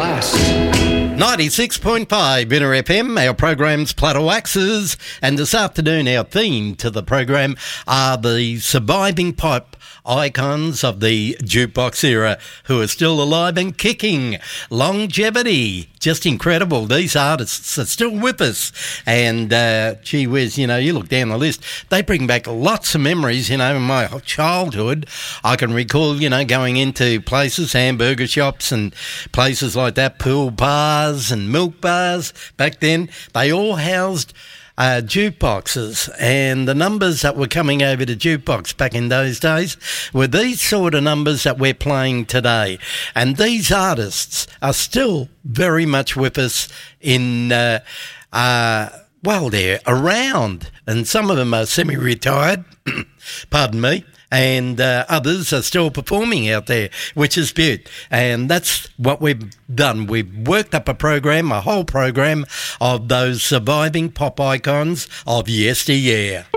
class. 96.5 Inner FM, our program's Platter Waxes, and this afternoon our theme to the program are the surviving pop icons of the jukebox era who are still alive and kicking. Longevity, just incredible. These artists are still with us, and gee whiz, you know, you look down the list, they bring back lots of memories. You know, in my childhood, I can recall, you know, going into places, hamburger shops and places like that, pool bars and milk bars. Back then, they all housed jukeboxes, and the numbers that were coming over to jukebox back in those days were these sort of numbers that we're playing today. And these artists are still very much with us in, well, they're around, and some of them are semi-retired, pardon me, and others are still performing out there, which is beaut. And that's what we've done. We've worked up a whole program of those surviving pop icons of yesteryear.